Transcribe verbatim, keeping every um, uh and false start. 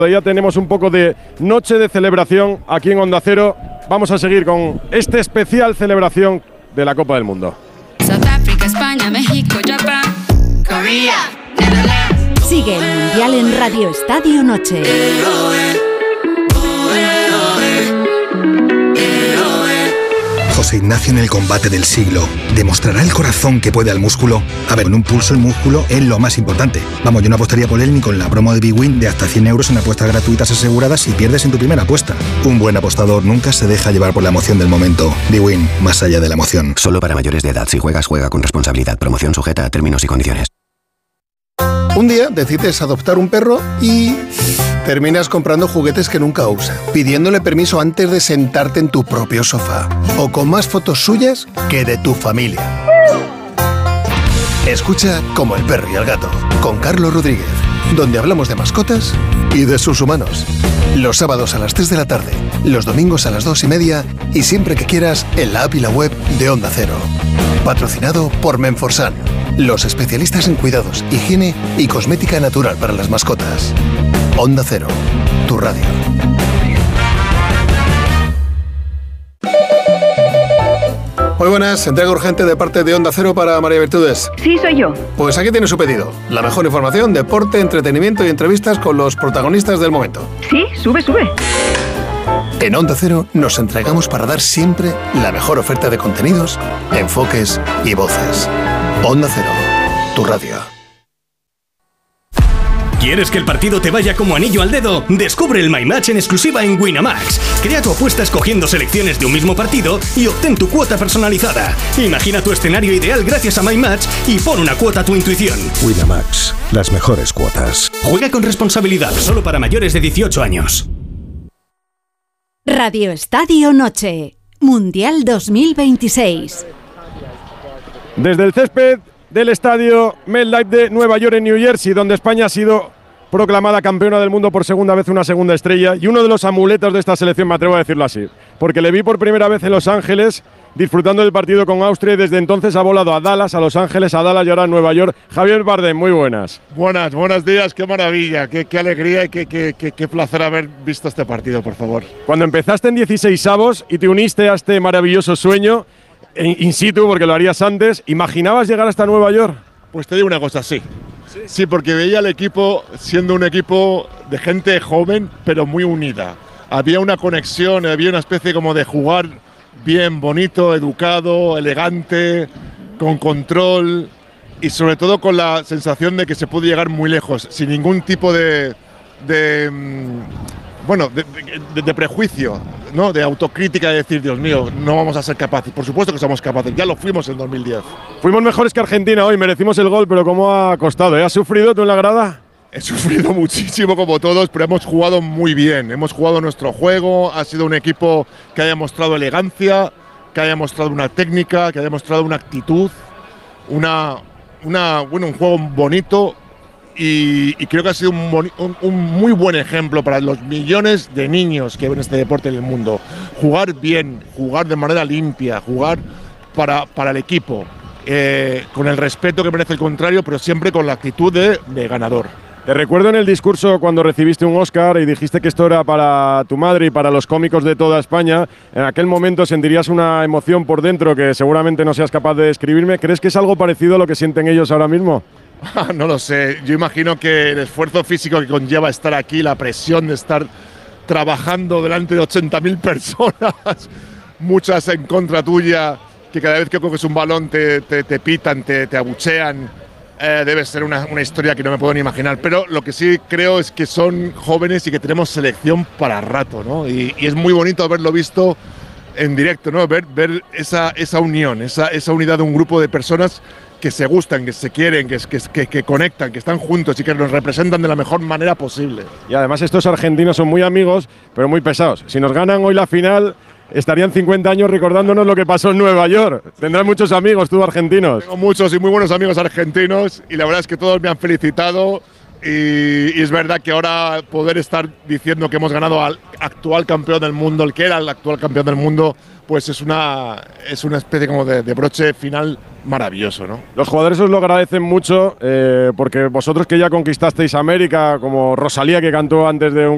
Todavía tenemos un poco de noche de celebración aquí en Onda Cero. Vamos a seguir con esta especial celebración de la Copa del Mundo. South Africa, España, México, Japón, Corea, Netherlands. Sigue el Mundial en Radio Estadio Noche. José Ignacio en el combate del siglo. ¿Demostrará el corazón que puede al músculo? A ver, en un pulso el músculo es lo más importante. Vamos, yo no apostaría por él ni con la promo de Big Win de hasta cien euros en apuestas gratuitas aseguradas si pierdes en tu primera apuesta. Un buen apostador nunca se deja llevar por la emoción del momento. Big Win, más allá de la emoción. Solo para mayores de edad. Si juegas, juega con responsabilidad. Promoción sujeta a términos y condiciones. Un día decides adoptar un perro y terminas comprando juguetes que nunca usa, pidiéndole permiso antes de sentarte en tu propio sofá, o con más fotos suyas que de tu familia. Escucha Como el perro y el gato, con Carlos Rodríguez, donde hablamos de mascotas y de sus humanos. Los sábados a las tres de la tarde, los domingos a las dos y media y siempre que quieras en la app y la web de Onda Cero. Patrocinado por Menforsan, los especialistas en cuidados, higiene y cosmética natural para las mascotas. Onda Cero, tu radio. Muy buenas, entrega urgente de parte de Onda Cero para María Virtudes. Sí, soy yo. Pues aquí tiene su pedido. La mejor información, deporte, entretenimiento y entrevistas con los protagonistas del momento. Sí, sube, sube. En Onda Cero nos entregamos para dar siempre la mejor oferta de contenidos, enfoques y voces. Onda Cero, tu radio. ¿Quieres que el partido te vaya como anillo al dedo? Descubre el My Match en exclusiva en Winamax. Crea tu apuesta escogiendo selecciones de un mismo partido y obtén tu cuota personalizada. Imagina tu escenario ideal gracias a My Match y pon una cuota a tu intuición. Winamax, las mejores cuotas. Juega con responsabilidad, solo para mayores de dieciocho años. Radio Estadio Noche, Mundial dos mil veintiséis. Desde el césped del estadio MetLife de Nueva York en New Jersey, donde España ha sido proclamada campeona del mundo por segunda vez, una segunda estrella, y uno de los amuletos de esta selección, me atrevo a decirlo así, porque le vi por primera vez en Los Ángeles disfrutando del partido con Austria y desde entonces ha volado a Dallas, a Los Ángeles, a Dallas y ahora a Nueva York. Javier Bardem, muy buenas. Buenas, buenos días, qué maravilla, qué, qué alegría y qué, qué, qué, qué placer haber visto este partido, por favor. Cuando empezaste en dieciseisavos y te uniste a este maravilloso sueño, in situ, porque lo harías antes, ¿imaginabas llegar hasta Nueva York? Pues te digo una cosa, sí. Sí, sí, porque veía al equipo siendo un equipo de gente joven, pero muy unida. Había una conexión, había una especie como de jugar bien, bonito, educado, elegante, con control y sobre todo con la sensación de que se puede llegar muy lejos, sin ningún tipo de… de bueno, de, de, de prejuicio, ¿no? De autocrítica, de decir, Dios mío, no vamos a ser capaces. Por supuesto que somos capaces, ya lo fuimos en dos mil diez. Fuimos mejores que Argentina hoy, merecimos el gol, pero ¿cómo ha costado? ¿Eh? ¿Has sufrido tú en la grada? He sufrido muchísimo como todos, pero hemos jugado muy bien. Hemos jugado nuestro juego, ha sido un equipo que haya mostrado elegancia, que haya mostrado una técnica, que haya mostrado una actitud, una, una, bueno, un juego bonito. Y, y creo que ha sido un, un, un muy buen ejemplo para los millones de niños que ven este deporte en el mundo. Jugar bien, jugar de manera limpia, jugar para, para el equipo, eh, con el respeto que merece el contrario, pero siempre con la actitud de, de ganador. Te recuerdo en el discurso cuando recibiste un Oscar y dijiste que esto era para tu madre y para los cómicos de toda España. En aquel momento sentirías una emoción por dentro que seguramente no seas capaz de describirme. ¿Crees que es algo parecido a lo que sienten ellos ahora mismo? No lo sé, yo imagino que el esfuerzo físico que conlleva estar aquí, la presión de estar trabajando delante de ochenta mil personas, muchas en contra tuya, que cada vez que coges un balón te, te, te pitan, te, te abuchean, eh, debe ser una, una historia que no me puedo ni imaginar. Pero lo que sí creo es que son jóvenes y que tenemos selección para rato, ¿no? Y, y es muy bonito haberlo visto en directo, ¿no? Ver, ver esa, esa unión, esa, esa unidad de un grupo de personas que se gustan, que se quieren, que, que, que conectan, que están juntos y que nos representan de la mejor manera posible. Y además estos argentinos son muy amigos, pero muy pesados. Si nos ganan hoy la final, estarían cincuenta años recordándonos lo que pasó en Nueva York. Tendrás muchos amigos tú argentinos. Tengo muchos y muy buenos amigos argentinos y la verdad es que todos me han felicitado y, y es verdad que ahora poder estar diciendo que hemos ganado al actual campeón del mundo, el que era el actual campeón del mundo, pues es una, es una especie como de, de broche final maravilloso, ¿no? Los jugadores os lo agradecen mucho eh, porque vosotros que ya conquistasteis América, como Rosalía que cantó antes de un